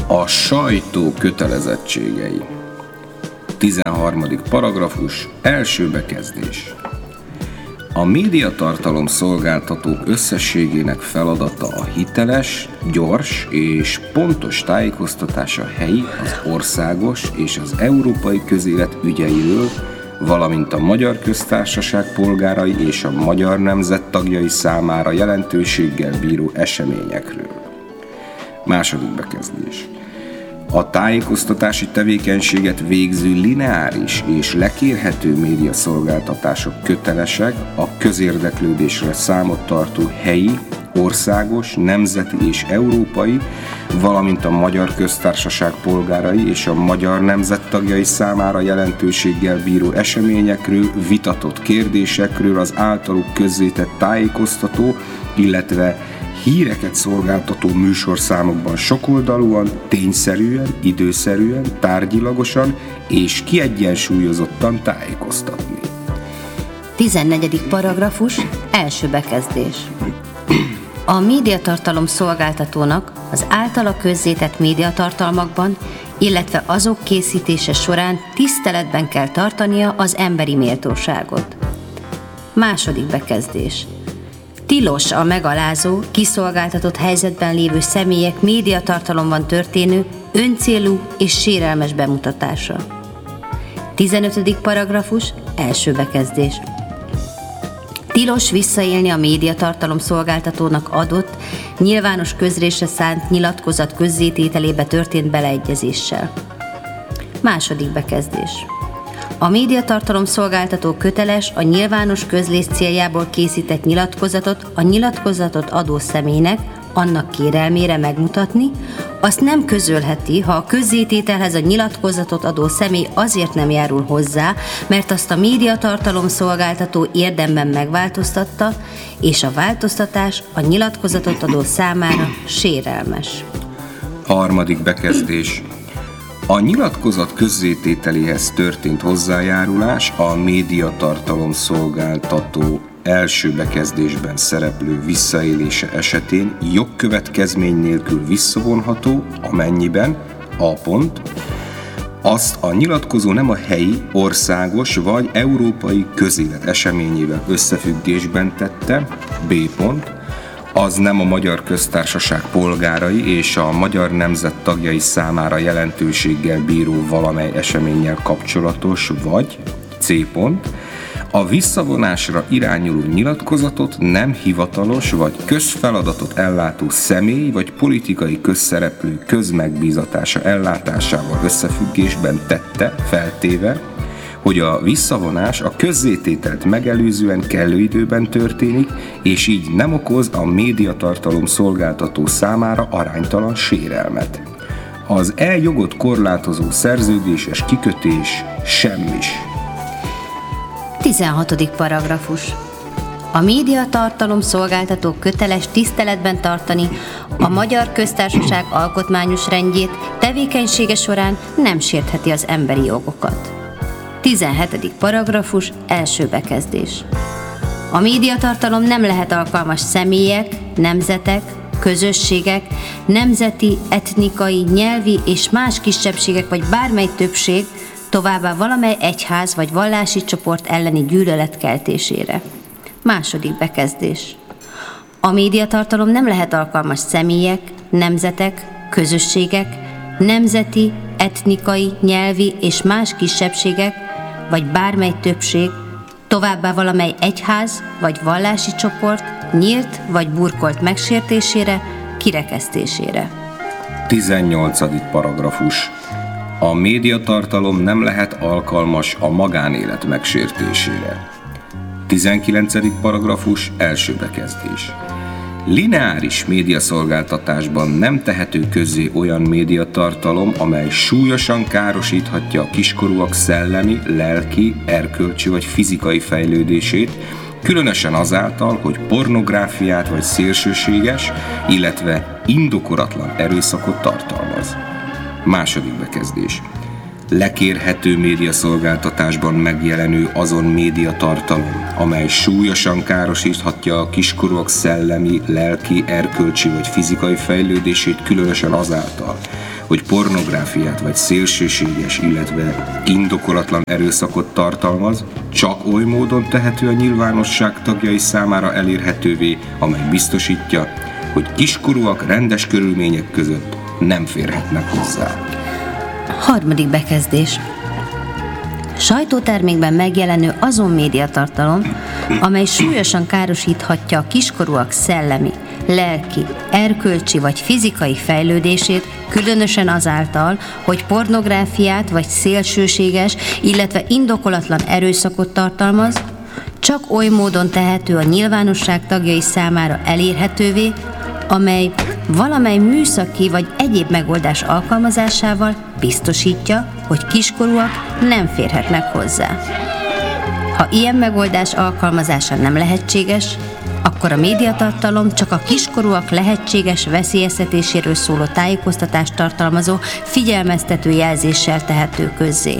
A sajtó kötelezettségei. 13. paragrafus, első bekezdés. A médiatartalom szolgáltatók összességének feladata a hiteles, gyors és pontos tájékoztatás a helyi, az országos és az európai közélet ügyeiről, valamint a Magyar Köztársaság polgárai és a magyar nemzet tagjai számára jelentőséggel bíró eseményekről. Második bekezdés. A tájékoztatási tevékenységet végző lineáris és lekérhető médiaszolgáltatások kötelesek a közérdeklődésre számot tartó helyi, országos, nemzeti és európai, valamint a Magyar Köztársaság polgárai és a magyar nemzet tagjai számára jelentőséggel bíró eseményekről, vitatott kérdésekről az általuk közzétett tájékoztató, illetve híreket szolgáltató műsorszámokban sokoldalúan, tényszerűen, időszerűen, tárgyilagosan és kiegyensúlyozottan tájékoztatni. 14. paragrafus, első bekezdés. A médiatartalom szolgáltatónak az általa közzétett médiatartalmakban, illetve azok készítése során tiszteletben kell tartania az emberi méltóságot. Második bekezdés. Tilos a megalázó, kiszolgáltatott helyzetben lévő személyek médiatartalomban történő öncélú és sérelmes bemutatása. 15. paragrafus, első bekezdés. Tilos visszaélni a médiatartalom szolgáltatónak adott, nyilvános közlésre szánt nyilatkozat közzétételébe történt beleegyezéssel. Második bekezdés. A médiatartalom szolgáltató köteles a nyilvános közlés céljából készített nyilatkozatot a nyilatkozatot adó személynek, annak kérelmére megmutatni, azt nem közölheti, ha a közzétételhez a nyilatkozatot adó személy azért nem járul hozzá, mert azt a médiatartalom szolgáltató érdemben megváltoztatta, és a változtatás a nyilatkozatot adó számára sérelmes. Harmadik bekezdés. A nyilatkozat közzétételéhez történt hozzájárulás a médiatartalom szolgáltató első bekezdésben szereplő visszaélése esetén jogkövetkezmény nélkül visszavonható, amennyiben a pont, azt a nyilatkozó nem a helyi, országos vagy európai közélet eseményével összefüggésben tette, b pont, az nem a Magyar Köztársaság polgárai és a magyar nemzet tagjai számára jelentőséggel bíró valamely eseménnyel kapcsolatos, vagy c pont, a visszavonásra irányuló nyilatkozatot nem hivatalos vagy közfeladatot ellátó személy vagy politikai közszereplő közmegbízatása ellátásával összefüggésben tette, feltéve, hogy a visszavonás a közzétételt megelőzően kellő időben történik, és így nem okoz a médiatartalom szolgáltató számára aránytalan sérelmet. Az jogot korlátozó szerződéses kikötés semmis. 16. paragrafus. A médiatartalom szolgáltató köteles tiszteletben tartani a Magyar Köztársaság alkotmányos rendjét, tevékenysége során nem sértheti az emberi jogokat. 17. paragrafus, első bekezdés. A médiatartalom nem lehet alkalmas személyek, nemzetek, közösségek, nemzeti, etnikai, nyelvi és más kisebbségek vagy bármely többség, továbbá valamely egyház vagy vallási csoport elleni gyűlölet keltésére. Második bekezdés. A médiatartalom nem lehet alkalmas személyek, nemzetek, közösségek, nemzeti, etnikai, nyelvi és más kisebbségek, vagy bármely többség, továbbá valamely egyház vagy vallási csoport nyílt vagy burkolt megsértésére, kirekesztésére. 18. paragrafus. A médiatartalom nem lehet alkalmas a magánélet megsértésére. 19. paragrafus, első bekezdés. Lineáris médiaszolgáltatásban nem tehető közzé olyan médiatartalom, amely súlyosan károsíthatja a kiskorúak szellemi, lelki, erkölcsi vagy fizikai fejlődését, különösen azáltal, hogy pornográfiát vagy szélsőséges, illetve indokolatlan erőszakot tartalmaz. Második bekezdés. lekérhető médiaszolgáltatásban megjelenő azon médiatartalom, amely súlyosan károsíthatja a kiskorúak szellemi, lelki, erkölcsi vagy fizikai fejlődését, különösen azáltal, hogy pornográfiát vagy szélsőséges, illetve indokolatlan erőszakot tartalmaz, csak oly módon tehető a nyilvánosság tagjai számára elérhetővé, amely biztosítja, hogy kiskorúak rendes körülmények között nem férhetnek hozzá. 3. bekezdés. Sajtótermékben megjelenő azon médiatartalom, amely súlyosan károsíthatja a kiskorúak szellemi, lelki, erkölcsi vagy fizikai fejlődését, különösen azáltal, hogy pornográfiát vagy szélsőséges, illetve indokolatlan erőszakot tartalmaz, csak oly módon tehető a nyilvánosság tagjai számára elérhetővé, amely valamely műszaki vagy egyéb megoldás alkalmazásával biztosítja, hogy kiskorúak nem férhetnek hozzá. Ha ilyen megoldás alkalmazása nem lehetséges, akkor a médiatartalom csak a kiskorúak lehetséges veszélyeztetéséről szóló tájékoztatást tartalmazó figyelmeztető jelzéssel tehető közzé.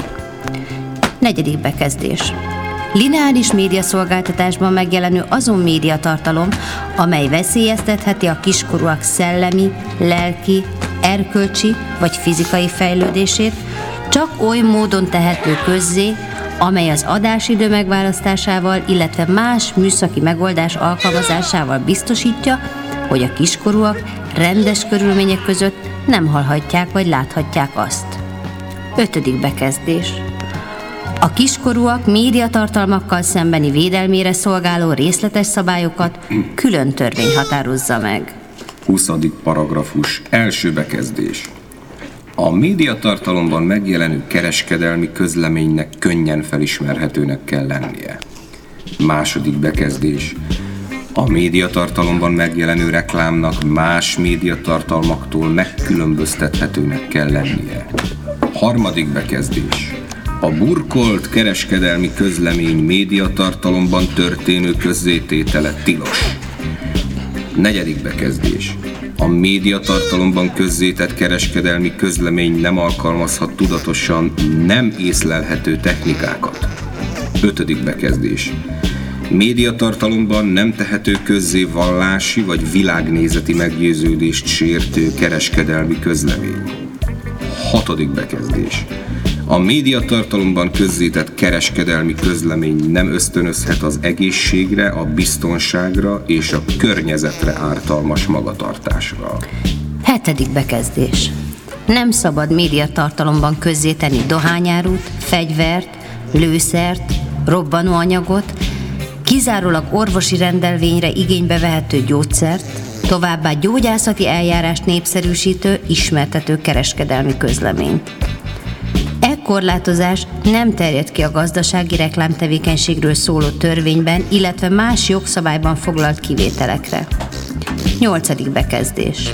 4. bekezdés. Lineáris médiaszolgáltatásban megjelenő azon médiatartalom, amely veszélyeztetheti a kiskorúak szellemi, lelki, erkölcsi vagy fizikai fejlődését, csak oly módon tehető közzé, amely az adásidő megválasztásával, illetve más műszaki megoldás alkalmazásával biztosítja, hogy a kiskorúak rendes körülmények között nem hallhatják vagy láthatják azt. 5. bekezdés. A kiskorúak médiatartalmakkal szembeni védelmére szolgáló részletes szabályokat külön törvény határozza meg. 20. paragrafus. Első bekezdés. A médiatartalomban megjelenő kereskedelmi közleménynek könnyen felismerhetőnek kell lennie. Második bekezdés. A médiatartalomban megjelenő reklámnak más médiatartalmaktól megkülönböztethetőnek kell lennie. Harmadik bekezdés. A burkolt kereskedelmi közlemény médiatartalomban történő közzététele tilos. Negyedik bekezdés. A médiatartalomban közzétett kereskedelmi közlemény nem alkalmazhat tudatosan nem észlelhető technikákat. 5. bekezdés. Médiatartalomban nem tehető közzé vallási vagy világnézeti meggyőződést sértő kereskedelmi közlemény. 6. bekezdés. A médiatartalomban közzétett kereskedelmi közlemény nem ösztönözhet az egészségre, a biztonságra és a környezetre ártalmas magatartásra. 7. bekezdés. Nem szabad médiatartalomban közzétenni dohányárút, fegyvert, lőszert, robbanóanyagot, kizárólag orvosi rendelvényre igénybe vehető gyógyszert, továbbá gyógyászati eljárást népszerűsítő, ismertető kereskedelmi közleményt. E korlátozás nem terjed ki a gazdasági reklámtevékenységről szóló törvényben, illetve más jogszabályban foglalt kivételekre. 8. bekezdés.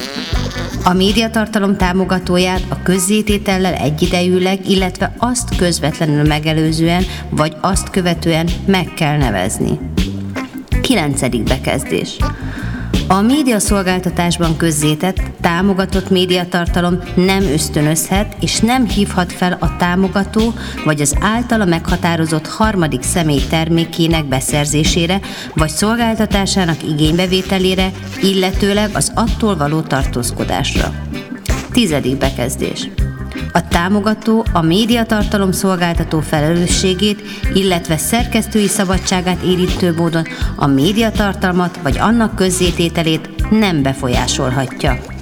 A médiatartalom támogatóját a közzététellel egyidejűleg, illetve azt közvetlenül megelőzően, vagy azt követően meg kell nevezni. 9. bekezdés. A médiaszolgáltatásban közzétett, támogatott médiatartalom nem ösztönözhet és nem hívhat fel a támogató vagy az általa meghatározott harmadik személy termékének beszerzésére vagy szolgáltatásának igénybevételére, illetőleg az attól való tartózkodásra. 10. bekezdés. A támogató a médiatartalom szolgáltató felelősségét, illetve szerkesztői szabadságát érintő módon a médiatartalmat vagy annak közzétételét nem befolyásolhatja.